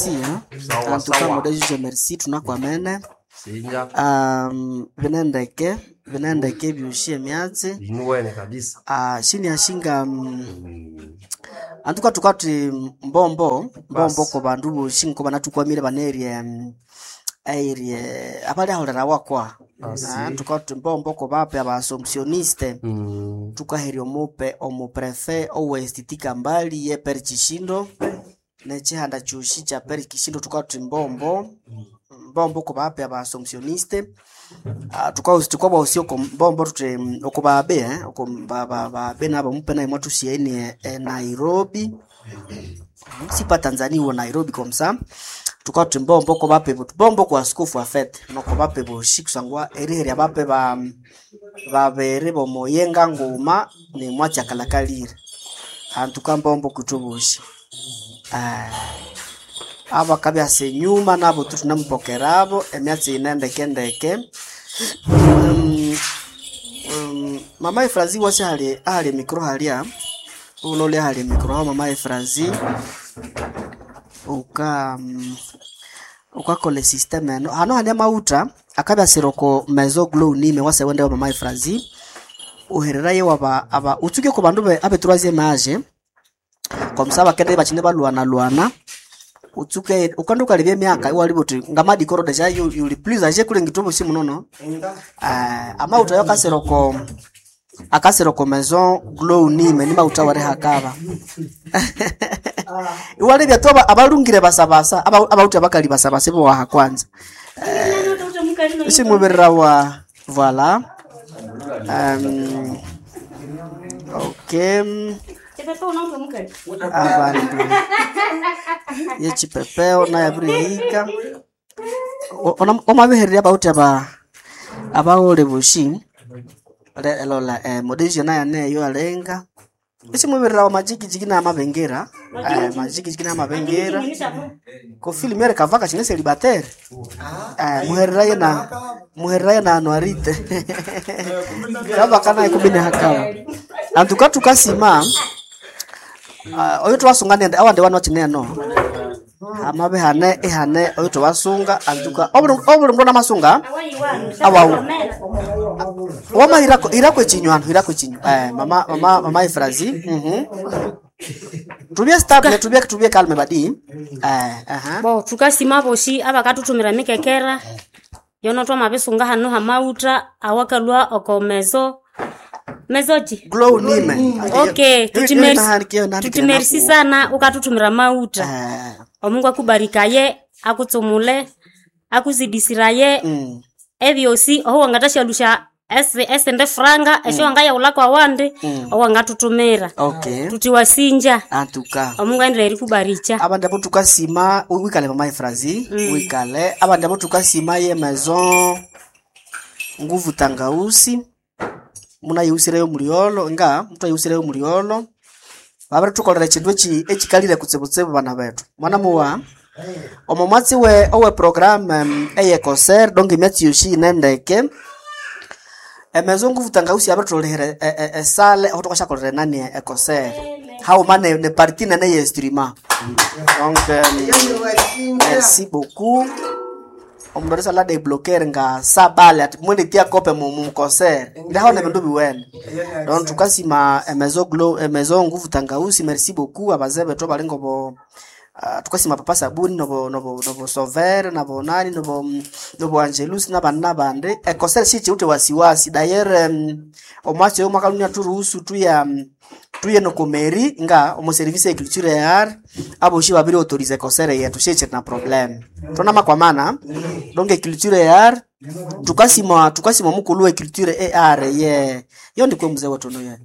Sawa sawa. Modesto merci tunakwamene. Sinja. Vinendeke biushie miazi. Inuwene kabisa. Shini ashinga antuka tukati mbombo ko bandu bushinga ko banatukwamire banerie abali aholera wakwa. Tukati mbombo ko bape abasomsioniste. Tukaherio mupe omuprefe owestitika mbali ye perchishindo. Nechihanda chushi cha peri kishindo tukati mbombo ko bape abasomsioniste. Tukaba usio mbombo tute okubabe okubabe nabo mupe na imwatu sieni Nairobi sipa Tanzania wa Nairobi komsa tukati mbombo ko bape bombo kwa askofu afete no ko bape bo shikusangwa eriheri abape babere bo moyenga ngoma ni mwacha kalakalire antuka mbombo kutubushi aba kabya senyuma nabo tunamupokerabo emyatsi inendeke mama Efrazi wasi hali mikro halia ulole hali mikro mama Efrazi uka kole system no hano hanya mauta akabya siroko mezo glow nime wase wende mama Efrazi uherera ye aba utuke ko bandu abe troisième âge comme ça bakende bachine baluana utuke ukanduka libye myaka walibuti ngamadi koro deja you please aje kule ngitobo simu nono ama utayo akasero ko maison glow nime ni mautaware hakaba wale bya toba abalungire basabasa abauti abakali basabase bo ha kwanza simu berra wa voilà okay abantu yechipepeo na yabrika omabeherera about abaole bushi elola Modesto na yaneyo alenga isimubirira majiki na mabengera majiki na mabengera ko filmere kavaka chine celibatere muherera na anuarite kaba kana ikubine hakawa antuka tukasima oyo twasungane awande wano chineno amabe hane oyo twasunga antuka obulu ngona masunga awawu wama irako chinywano mama Efrazi tubye stable tubye kalme badi bo tukasima boshi abakatutumira mikekera yono twa mabesunga hano hamauta awakalwa okomezo mezoji glow nime okay tutimerisi sana ukatutumira mauta omungu akubarikaye akutsumule akuzidisiraye ebyosi oho wangatashalusha ende franga esho wangaya ulako awande owangatutumira okay tutiwasinja antuka omungu aendelee kubaricha abandi abo tukasima wikale mama Efrazi wikale abandi abo tukasima ye maison nguvu tangausi muna yusireyo muliolo nga mtu yusireyo muliolo babere tukolera chindu echikalire kutsebutsebu bana betu mwana muwa omomwatsi owe program eye concert donc imeti yushi nendeke emezongu futangausi abatolere sale otokasha kolere nani concert how mane ne partie nane ye streamer donc merci beaucoup omdoresa la débloquer nga sabale ati mwende tia kope mu concert ndaho ne bindu biwene donc tukasima maison nguvu tangausi merci beaucoup abazebe to balengo bo tukasima papa sabuni nobo sover nabo nani nobo Angelus na bande concert chichi ute wasiwasi d'ailleurs omwache omakalunya turuhusu tuye no komeri nga omo service ya culture ya art abo shi babiri autoriser concert yetu chichi na problem tuna makwamana donc culture ya art tukasima mukulu wa culture et art ye yo ndiko mzee wetu no ye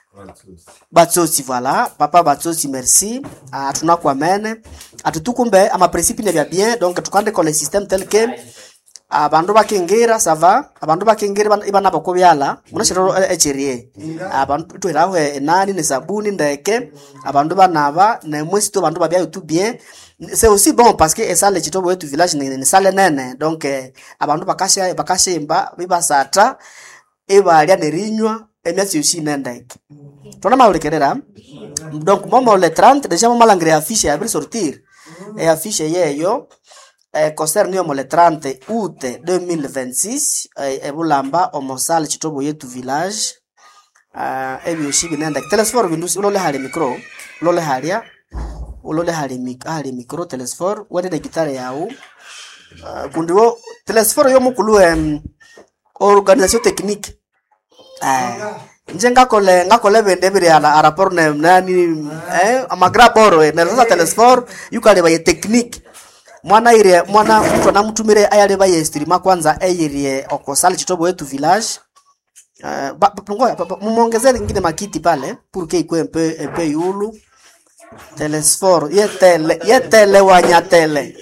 Batsosi voilà papa Batsosi merci tunakwamene atutukumbe ama principe ne bya bien donc tukande ko le système tel que abandu bakengera sava abandu bakengera ibana bakobyala munashiro echerie abantu tweraho enani ne sabuni ndeke abandu banaba na mwesito abandu babya tout bien c'est aussi bon parce que ça le chitobo wetu village ne sale nene donc abandu bakashimba bibasata ebalya nerinywa emyatsi yushi nendeke tona maulekerera donc momo le 30 déjà momo langre affiche ya sortir affiche yeyo concerne yo le 30 août 2026 ebulamba omosale chitobo yetu village ebyoshi binenda telesfor vindusi ulole hali micro ulole hali micro telesfor wende gitare yao kundiwo telesfor yo mukulu organisation technique nje ngakole bende bire ala rapport nani amagra boro na sasa telesfor yukale ba technique mwana mtu anamutumire ayale ba streama kwanza eyirie okosali chitobo yetu village muongezeni ngine makiti pale pour que ikwe mpe yulu telesfor yetele wanyatele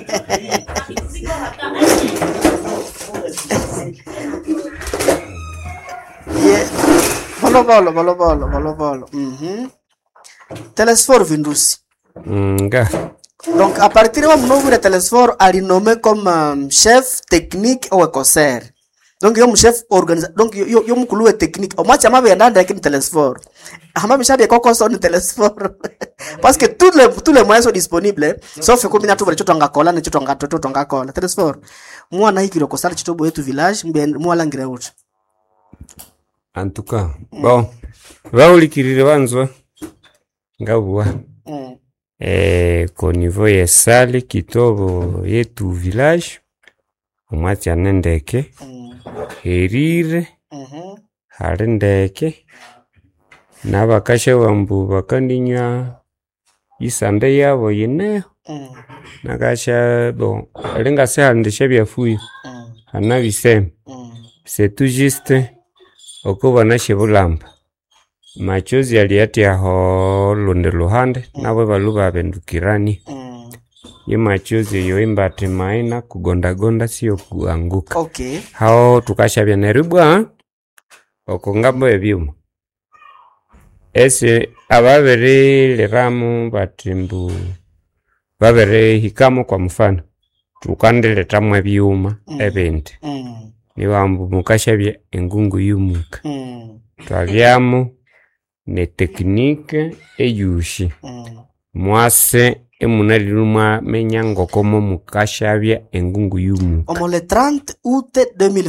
Bolo. Telesfor Vindusi. Donc à partir de moment où Telesfor a renommé comme chef technique au concert. Donc yo chef organisateur. Donc yo mukulu technique. Au moins chama benda ndaki Telesfor. Ama bishabe koko son Telesfor. Parce que tous les moyens sont disponibles sauf que combien tu veux choto ngakola na choto ngakola. Telesfor. Mwana hiki lokosala chitobo yetu village mwala ngire uchi. En tout cas, bon, vaulikirire vanzwa ngabua ko niveau ya sale kitobo yetu village omwati anendeke herire harendeke nabakashe wambu bakandinya isande yabo yene nakasha bon alinga se handishe byafuyo anabisem c'est tout juste okuba nashibulamba machozi yaliati aho londe luhande nabo baluba bendukirani ye machozi yo imbati maina kugonda sio kuanguka. Okay. Hao tukashabya neribwa okongambo ebyuma ese ababere leramu batimbu babere hikamo kwa mfano tukandele tamwe byuma ebindi niwambu mukashabye engungu yumuka twabyamu ne technique eyushi mwase emunaliruma menyango komo mukashabye engungu yumuka omo le 30 août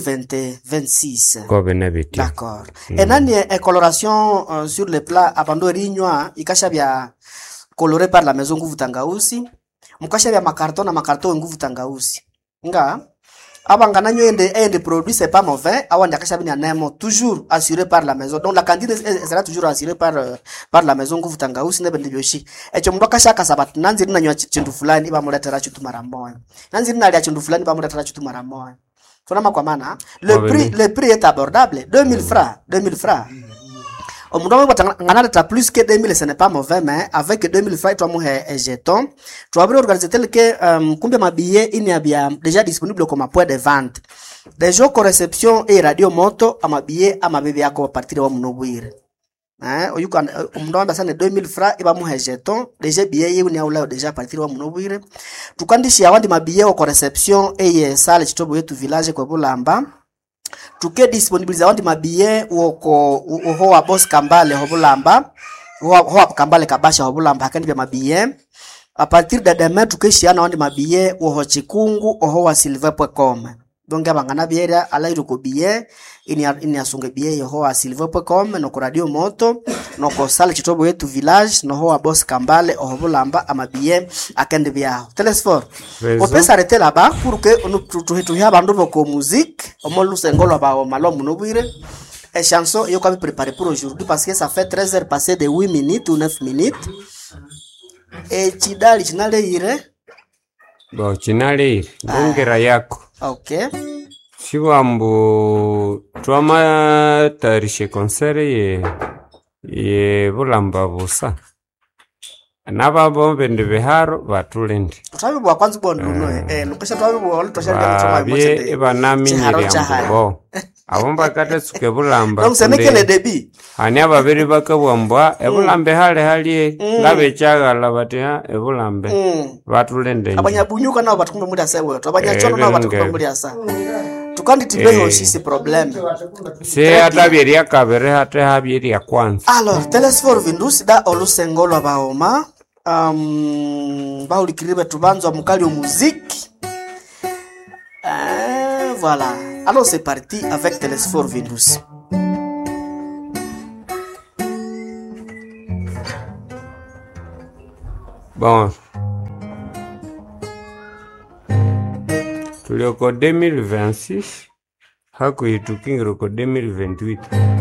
2026 kobena beti. D'accord. Et nani coloration sur le plat abando rinywa ikashabya coloré par la maison Nguvu Tangausi mukashabya makarton na makarton Nguvu Tangausi nga abanga nanyo ende produit c'est pas mauvais awanda kashabina nemo toujours assuré par la maison, donc la quantité sera toujours assurée par la maison Nguvu Tangausi ne bende byoshi echo mndo kashaka sabat nanziri nanyo chindu fulani iba muletera chitu mara moja nanziri nalia chindu fulani iba muletera chitu mara moja tunama kwa maana le prix est abordable 2000 francs au monde ngana ta plus que 2000 ce n'est pas mauvais, mais avec 2000 francs toi mon jeton tu vas organiser tel que combien ma billet il y a bien déjà disponible comme point de vente des jours de réception et radio moto à ma billet à ma bébé à partir de monobwire oyuka umndamba sana 2000 francs iba mon jeton déjà billet yeu ni aula déjà partir de monobwire tukandishi awandi mabillet au réception et salle chitobo yetu village kwa Bulamba tuke disponibiliza wandi mabiye uho wa boss Kambale Hobulamba ho Kambale Kabasha Hobulamba hakandi bya mabiye a partir de demain tukeshiana wandi mabiye uho Chikungu oho wa silver.com donc abangana biera alairo ko biye ini asunge biye yoho wa silver.com no ko radio moto no ko sala chitobo yetu village no ho wa boss Kambale Hobulamba amabiye akandi bya telesfor on peut s'arrêter là-bas pour que tu ya bandu ko musique omolu sengolo ba malo munobwire et chanson yo ka préparer pour aujourd'hui parce que ça fait 13 heures passées de 8 minutes ou 9 minutes et chidali chinale ire bo chinale ire ngongera yako. Okay. Shiwambu tuama tarishe konsere ye Bulamba busa naba bombe ndebeharo batulende tutabi bwa kwanza bwa nduno lokesha tutabi bwa wali toshaga mutoma mochete banami nyiriambo abomba kate suke Bulamba donc c'est que le débit ani ababiri bakabwambwa ebulambe hali ngabe chaga labatia ebulambe batulende abanyabunyuka nabo batukumbe muri asewe abanyachono nabo batukumbe muri asa tukandi tibeho shisi problem se atabiri akabere hate habiri ya kwanza. Alors telesfor Vindusi da olusengolo baoma Bahulikiribe tubanzwa mukali wa muziki. Voilà. Alors c'est parti avec Telesphore Vendus. Bon. Tulioko 2026 hako yitukingiro ko 2028.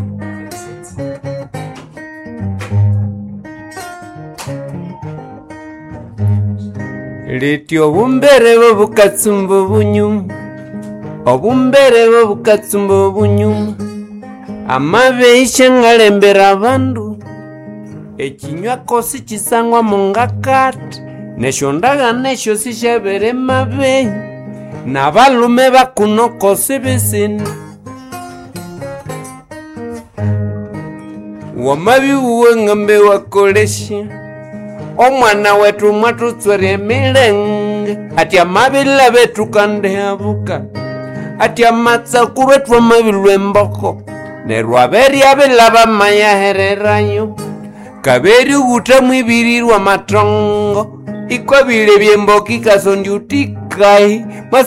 Leti obumbere bo bukatsumbo bunyuma, obumbere bo bukatsumbo bunyuma, amabe ishangalembera abandu, ekinywa kosi kisangwa mungakati, neshondaga nesho sishabere mabe, nabalume bakuno kosi bisini. Wamabi uwe ngambe wakolesha, omwana wetu mwatutswere milenge, ati amabila betu kande abuka, ati amatsakuru wetu amabilwe mboko, nerwaberi abilaba maya hererayo, kaberi utamu ibirirwa matongo, ikwa bile byemboki kasondi utikai,